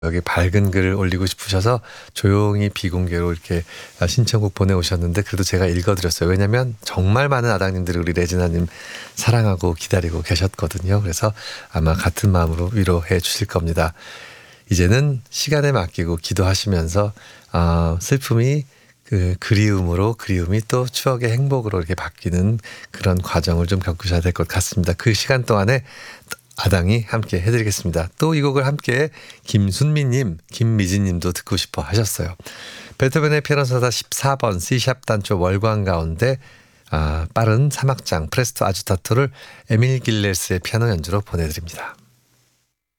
여기 밝은 글을 올리고 싶으셔서 조용히 비공개로 이렇게 신청곡 보내오셨는데 그래도 제가 읽어드렸어요. 왜냐하면 정말 많은 아당님들이 우리 레지나님 사랑하고 기다리고 계셨거든요. 그래서 아마 같은 마음으로 위로해 주실 겁니다. 이제는 시간에 맡기고 기도하시면서 슬픔이 그 그리움으로, 그리움이 또 추억의 행복으로 이렇게 바뀌는 그런 과정을 좀 겪으셔야 될 것 같습니다. 그 시간 동안에 아당이 함께 해드리겠습니다. 또 이 곡을 함께 김순미님, 김미진님도 듣고 싶어 하셨어요. 베토벤의 피아노 소나타 14번 C샵 단조 월광 가운데 빠른 3악장 프레스토 아주타토를 에밀 길레스의 피아노 연주로 보내드립니다.